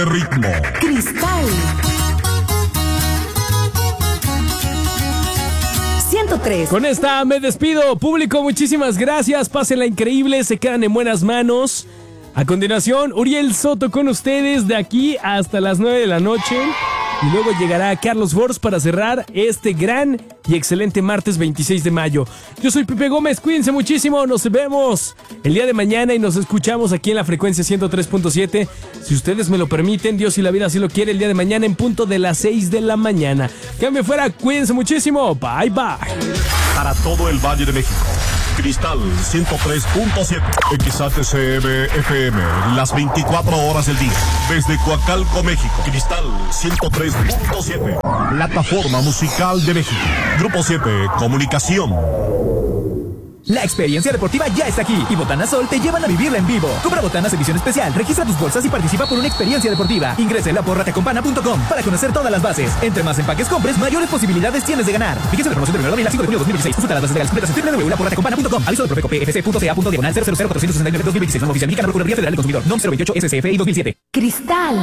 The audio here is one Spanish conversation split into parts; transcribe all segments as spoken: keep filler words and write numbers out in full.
Ritmo. Cristal. ciento tres. Con esta me despido, público, muchísimas gracias, pásenla increíble, se quedan en buenas manos. A continuación, Uriel Soto con ustedes de aquí hasta las nueve de la noche. Y luego llegará Carlos Force para cerrar este gran y excelente martes veintiséis de mayo. Yo soy Pepe Gómez, cuídense muchísimo, nos vemos el día de mañana y nos escuchamos aquí en la frecuencia ciento tres punto siete. Si ustedes me lo permiten, Dios y la vida así lo quiere, el día de mañana en punto de las seis de la mañana. Cambio fuera, cuídense muchísimo, bye bye. Para todo el Valle de México, Cristal ciento tres punto siete, X H C M F M, las veinticuatro horas del día. Desde Coacalco, México, Cristal ciento tres punto siete, plataforma musical de México. Grupo siete, Comunicación. La experiencia deportiva ya está aquí y Botanas Sol te llevan a vivirla en vivo. Compra botanas edición especial, registra tus bolsas y participa por una experiencia deportiva. Ingresa en la porra tecompana punto com para conocer todas las bases. Entre más empaques compres, mayores posibilidades tienes de ganar. Fíjese la promoción del primero de abril a cinco de julio de dos mil veintiséis. Consulta las bases legales completas en doble u doble u doble u punto la porra tecompana punto com. Aviso de Profeco P F C punto C A punto diagonal cero cero cero cuatro seis nueve dos mil veintiséis. Norma oficial mexicana, Procuraduría Federal del Consumidor. N O M cero veintiocho S S F I dos mil siete. Cristal.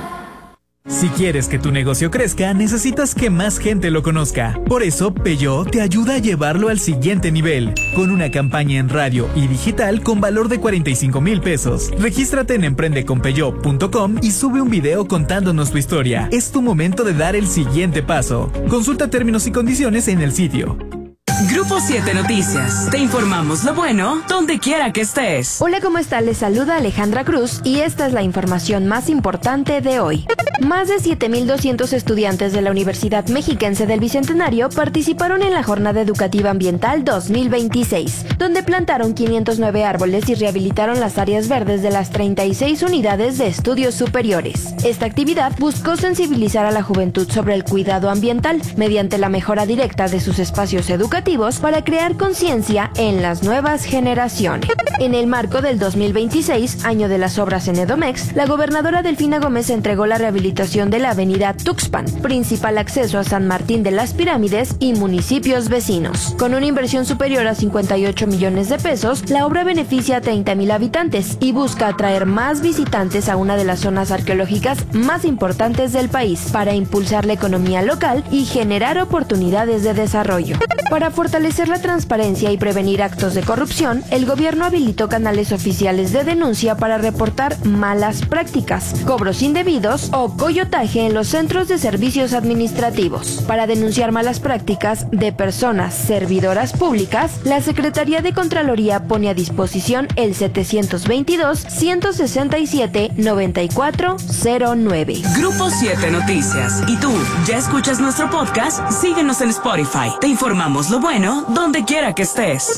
Si quieres que tu negocio crezca, necesitas que más gente lo conozca. Por eso, Peugeot te ayuda a llevarlo al siguiente nivel, con una campaña en radio y digital con valor de cuarenta y cinco mil pesos. Regístrate en emprende con peugeot punto com y sube un video contándonos tu historia. Es tu momento de dar el siguiente paso. Consulta términos y condiciones en el sitio. Grupo siete Noticias. Te informamos lo bueno donde quiera que estés. Hola, ¿cómo está? Les saluda Alejandra Cruz y esta es la información más importante de hoy. Más de siete mil doscientos estudiantes de la Universidad Mexiquense del Bicentenario participaron en la Jornada Educativa Ambiental dos mil veintiséis, donde plantaron quinientos nueve árboles y rehabilitaron las áreas verdes de las treinta y seis unidades de estudios superiores. Esta actividad buscó sensibilizar a la juventud sobre el cuidado ambiental mediante la mejora directa de sus espacios educativos para crear conciencia en las nuevas generaciones. En el marco del dos mil veintiséis, año de las obras en Edomex, la gobernadora Delfina Gómez entregó la rehabilitación de la avenida Tuxpan, principal acceso a San Martín de las Pirámides y municipios vecinos. Con una inversión superior a cincuenta y ocho millones de pesos, la obra beneficia a treinta mil habitantes y busca atraer más visitantes a una de las zonas arqueológicas más importantes del país para impulsar la economía local y generar oportunidades de desarrollo. Para fortalecer la transparencia y prevenir actos de corrupción, el gobierno habilitó canales oficiales de denuncia para reportar malas prácticas, cobros indebidos o coyotaje en los centros de servicios administrativos. Para denunciar malas prácticas de personas servidoras públicas, la Secretaría de Contraloría pone a disposición el setecientos veintidós, ciento sesenta y siete, noventa y cuatro cero nueve. Grupo siete Noticias. ¿Y tú, ya escuchas nuestro podcast? Síguenos en Spotify. Te informamos lo bueno donde quiera que estés.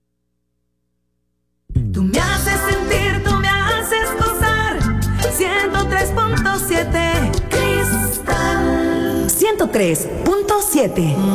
Tú me haces sentir, tú me haces gozar. ciento tres punto siete. Cristal. ciento tres punto siete.